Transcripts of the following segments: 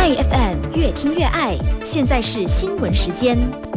爱 FM 越听越爱，现在是新闻时间。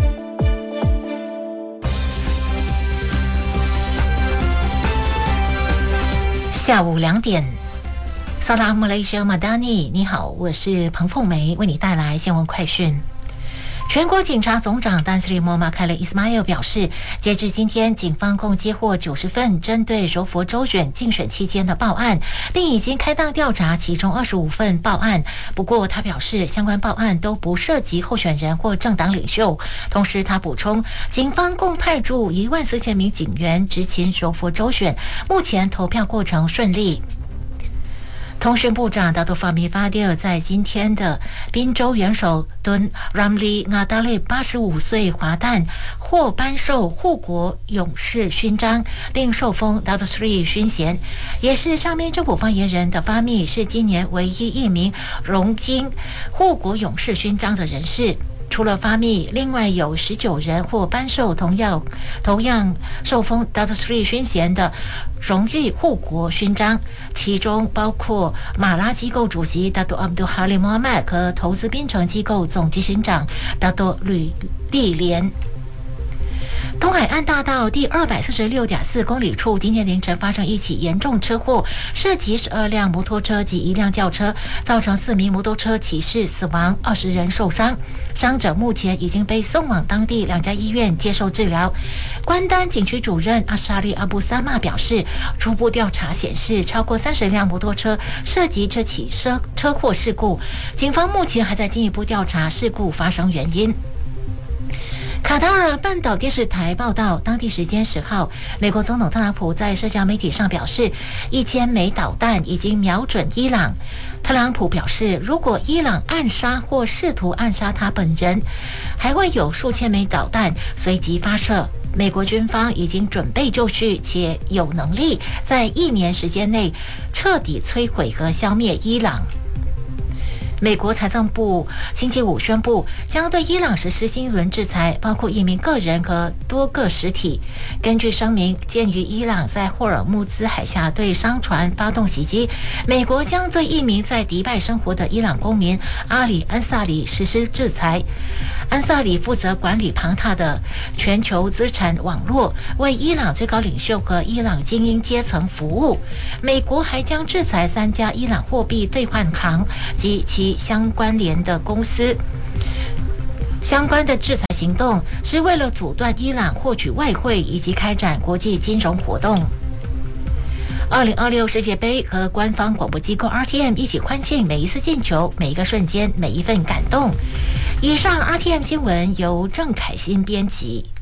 下午2点，萨拉姆雷西亚马达尼，你好，我是彭凤梅，为你带来新闻快讯。全国警察总长丹斯里莫马凯勒伊斯马尔表示，截至今天，警方共接获90份针对柔佛州选竞选期间的报案，并已经开档调查其中25份报案。不过，他表示相关报案都不涉及候选人或政党领袖。同时，他补充，警方共派驻14000名警员执勤柔佛州选，目前投票过程顺利。通讯部长达多法米法蒂尔在今天的宾州元首敦 Ramli Ngadale 85岁华诞获颁授护国勇士勋章，并受封 Dr. 3勋衔，也是上面政府发言人的法米是今年唯一一名荣膺护国勇士勋章的人士。除了发密，另外有19人或颁授同样受封 Dr. 3勋衔的荣誉护国勋章，其中包括马拉机构主席 Dr. Abdul Halim Mohamed 和投资编程机构总执行长 Dr. 吕立莲。东海岸大道第246.4公里处，今天凌晨发生一起严重车祸，涉及12辆摩托车及1辆轿车，造成4名摩托车骑士死亡，20人受伤。伤者目前已经被送往当地2家医院接受治疗。关丹警区主任阿沙利阿布萨玛表示，初步调查显示，超过30辆摩托车涉及这起车祸事故，警方目前还在进一步调查事故发生原因。卡塔尔半岛电视台报道，当地时间10号，美国总统特朗普在社交媒体上表示，1000枚导弹已经瞄准伊朗。特朗普表示，如果伊朗暗杀或试图暗杀他本人，还会有数千枚导弹随即发射。美国军方已经准备就绪，且有能力在1年时间内彻底摧毁和消灭伊朗。美国财政部星期五宣布，将对伊朗实施新一轮制裁，包括1名个人和多个实体。根据声明，鉴于伊朗在霍尔木兹海峡对商船发动袭击，美国将对1名在迪拜生活的伊朗公民阿里·安萨里实施制裁。安萨里负责管理庞大的全球资产网络，为伊朗最高领袖和伊朗精英阶层服务。美国还将制裁3家伊朗货币兑换行及其相关联的公司。相关的制裁行动是为了阻断伊朗获取外汇以及开展国际金融活动。2026世界杯和官方广播机构 RTM 一起欢庆每一次进球、每一个瞬间、每一份感动。以上 RTM 新闻由郑凯欣编辑。